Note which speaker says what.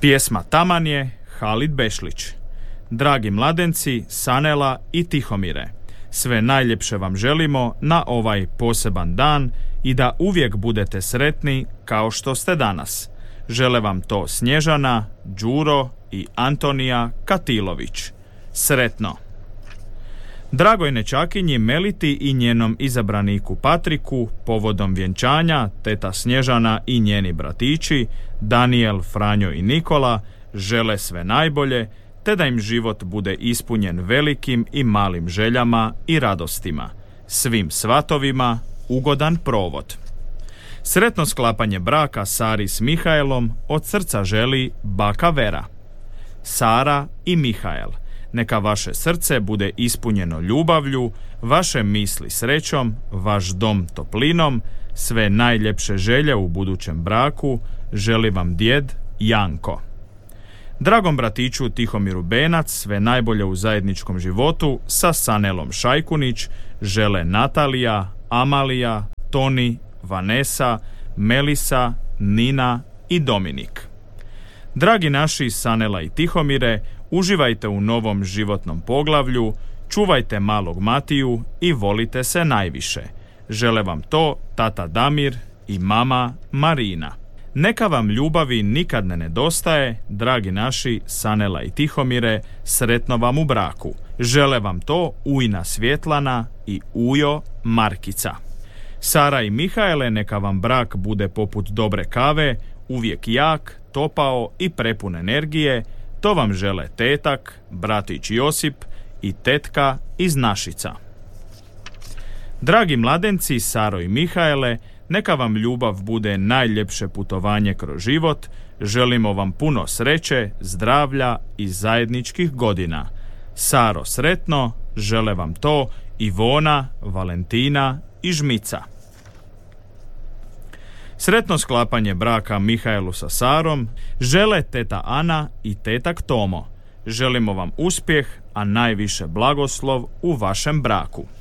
Speaker 1: Pjesma taman je Halid Bešlić. Dragi mladenci, Sanela i Tihomire, sve najljepše vam želimo na ovaj poseban dan i da uvijek budete sretni kao što ste danas. Žele vam to Snježana, Đuro i Antonija Katilović. Sretno! Dragoj nećakinji Meliti i njenom izabraniku Patriku povodom vjenčanja teta Snježana i njeni bratići Daniel, Franjo i Nikola žele sve najbolje, te da im život bude ispunjen velikim i malim željama i radostima. Svim svatovima ugodan provod. Sretno sklapanje braka Sari s Mihaelom od srca želi baka Vera. Sara i Mihael, neka vaše srce bude ispunjeno ljubavlju, vaše misli srećom, vaš dom toplinom, sve najljepše želje u budućem braku želi vam djed Janko. Dragom bratiću Tihomiru Benac sve najbolje u zajedničkom životu sa Sanelom Šajkunić žele Natalija, Amalija, Toni, Vanesa, Melisa, Nina i Dominik. Dragi naši Sanela i Tihomire, uživajte u novom životnom poglavlju, čuvajte malog Matiju i volite se najviše. Žele vam to tata Damir i mama Marina. Neka vam ljubavi nikad ne nedostaje, dragi naši Sanela i Tihomire, sretno vam u braku. Žele vam to ujna Svjetlana i ujo Markica. Sara i Mihaele, neka vam brak bude poput dobre kave, uvijek jak, topao i prepun energije, to vam žele tetak, bratić Josip i tetka iz Našica. Dragi mladenci, Saro i Mihaele, neka vam ljubav bude najljepše putovanje kroz život, želimo vam puno sreće, zdravlja i zajedničkih godina. Saro sretno, žele vam to Ivona, Valentina i Žmica. Sretno sklapanje braka Mihaelu sa Sarom žele teta Ana i tetak Tomo. Želimo vam uspjeh, a najviše blagoslov u vašem braku.